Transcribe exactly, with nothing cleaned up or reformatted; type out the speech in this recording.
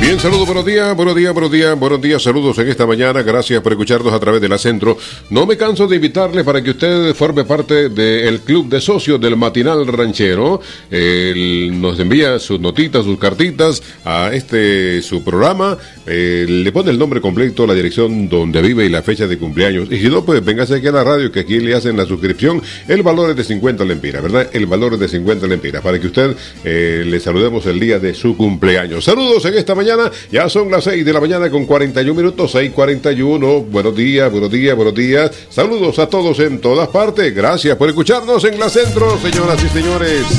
Bien, saludos, buenos días, buenos días, buenos días, buenos días, saludos en esta mañana, gracias por escucharnos a través de la Centro. No me canso de invitarle para que usted forme parte del club de socios del Matinal Ranchero. Él nos envía sus notitas, sus cartitas a este su programa, eh, le pone el nombre completo, la dirección donde vive y la fecha de cumpleaños. Y si no, pues véngase aquí a la radio, que aquí le hacen la suscripción. El valor es de cincuenta lempiras, ¿verdad? El valor es de cincuenta lempiras, para que usted eh, le saludemos el día de su cumpleaños. Saludos en esta mañana. Ya son las seis de la mañana con cuarenta y un minutos, seis cuarenta y uno. Buenos días, buenos días, buenos días. Saludos a todos en todas partes. Gracias por escucharnos en la Centro, señoras y señores.